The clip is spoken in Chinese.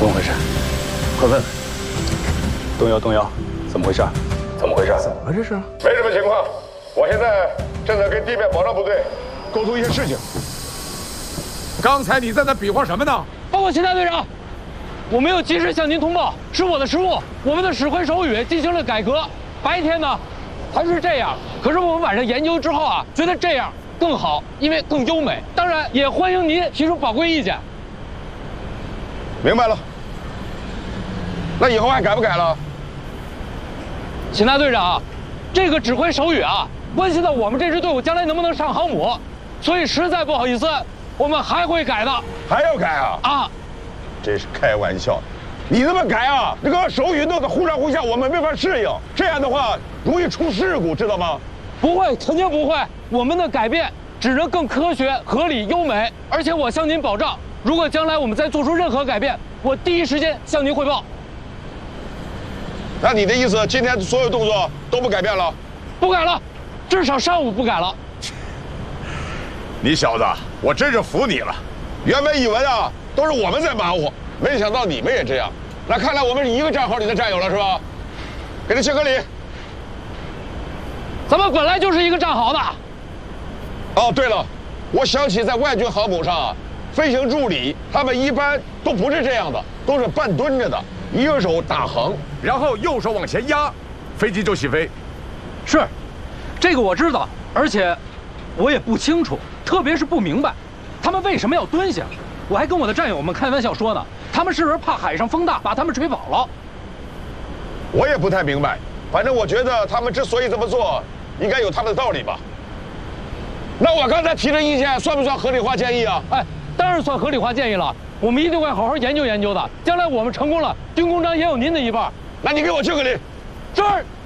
怎么回事？快问！动摇，动摇，怎么回事？怎么回事？ 怎么了这是？ 没什么情况，我现在正在跟地面保障部队沟通一些事情。 刚才你在那比划什么呢？ 报告秦大队长，我没有及时向您通报，是我的失误。我们的指挥手语进行了改革，白天呢，它是这样，可是我们晚上研究之后啊，觉得这样更好，因为更优美。当然，也欢迎您提出宝贵意见。 明白了。那以后还改不改了？ 秦大队长，这个指挥手语啊，关系到我们这支队伍将来能不能上航母，所以实在不好意思，我们还会改的。 还要改啊？ 啊， 这是开玩笑。你这么改啊，这个手语弄得忽上忽下，我们没法适应。这样的话容易出事故，知道吗？ 不会，肯定不会。我们的改变只能更科学、合理、优美。而且我向您保证，如果将来我们再做出任何改变，我第一时间向您汇报。 那你的意思，今天所有动作都不改变了？ 不改了，至少上午不改了。 你小子，我真是服你了。原本以为啊，都是我们在马虎，没想到你们也这样。那看来我们是一个战壕里的战友了，是吧？给他敬个礼。 咱们本来就是一个战壕的。 哦，对了，我想起在外军航母上啊，飞行助理他们一般都不是这样的，都是半蹲着的，一个手打横， 然后右手往前压，飞机就起飞。 是，这个我知道，而且我也不清楚，特别是不明白，他们为什么要蹲下。我还跟我的战友们开玩笑说呢，他们是不是怕海上风大把他们吹跑了？ 我也不太明白，反正我觉得他们之所以这么做，应该有他们的道理吧。那我刚才提的意见算不算合理化建议啊？ 哎，当然算合理化建议了。我们一定会好好研究研究的。将来我们成功了，军功章也有您的一半。 那你给我敬个礼。 是。